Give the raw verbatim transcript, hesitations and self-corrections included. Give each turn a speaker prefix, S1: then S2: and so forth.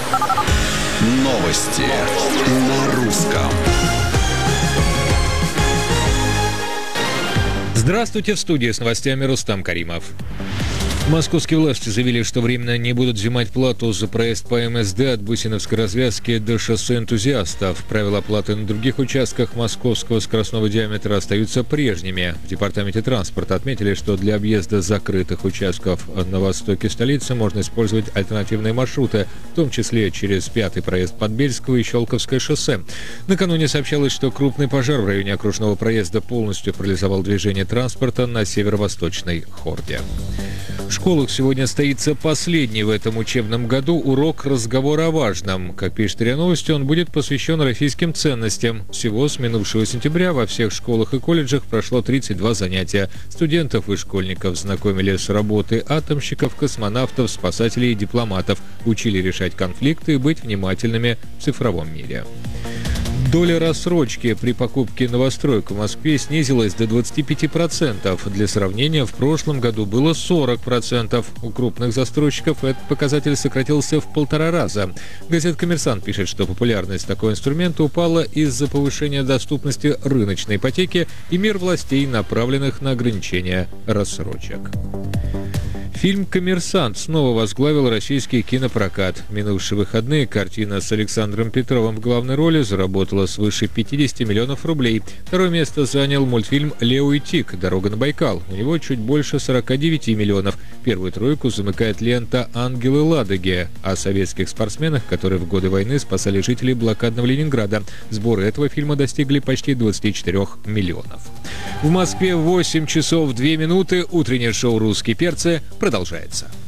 S1: Новости на русском.
S2: Здравствуйте, в студии с новостями Рустам Каримов. Московские власти заявили, что временно не будут взимать плату за проезд по эм эс дэ от Бусиновской развязки до шоссе Энтузиастов. Правила оплаты на других участках московского скоростного диаметра остаются прежними. В департаменте транспорта отметили, что для объезда закрытых участков на востоке столицы можно использовать альтернативные маршруты, в том числе через пятый проезд Подбельского и Щелковское шоссе. Накануне сообщалось, что крупный пожар в районе окружного проезда полностью парализовал движение транспорта на северо-восточной Хорде. В школах сегодня состоится последний в этом учебном году урок «Разговор о важном». Как пишет РИА Новости, он будет посвящен российским ценностям. Всего с минувшего сентября во всех школах и колледжах прошло тридцать два занятия. Студентов и школьников знакомили с работой атомщиков, космонавтов, спасателей и дипломатов. Учили решать конфликты и быть внимательными в цифровом мире. Доля рассрочки при покупке новостроек в Москве снизилась до двадцати пяти процентов. Для сравнения, в прошлом году было сорок процентов. У крупных застройщиков этот показатель сократился в полтора раза. Газета «Коммерсант» пишет, что популярность такого инструмента упала из-за повышения доступности рыночной ипотеки и мер властей, направленных на ограничение рассрочек. Фильм «Коммерсант» снова возглавил российский кинопрокат. В минувшие выходные картина с Александром Петровым в главной роли заработала свыше пятидесяти миллионов рублей. Второе место занял мультфильм «Лео и Тиг. Дорога на Байкал». У него чуть больше сорока девяти миллионов. Первую тройку замыкает лента «Ангелы Ладоги» о советских спортсменах, которые в годы войны спасали жителей блокадного Ленинграда. Сборы этого фильма достигли почти двадцати четырёх миллионов. В Москве восемь часов две минуты. Утреннее шоу «Русские перцы» продолжается.